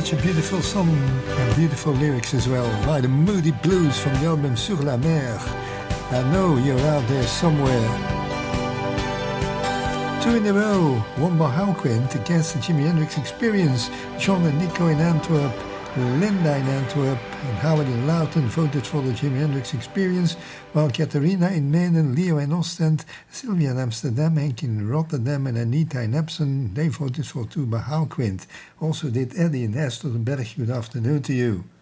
such a beautiful song and beautiful lyrics as well, by the Moody Blues from the album Sur la Mer. I know you're out there somewhere. 2 in a row, one by Houquent against the Jimi Hendrix Experience. John and Nico in Antwerp, Linda in Antwerp, and Howard in Loughton voted for the Jimi Hendrix Experience, while Catharina in Maine, Leo in Ostend, Sylvia in Amsterdam, Henk in Rotterdam, and Anita in Epsom, they voted for 2 by Houquent. Also did Eddie in Hesterberg. Good afternoon to you.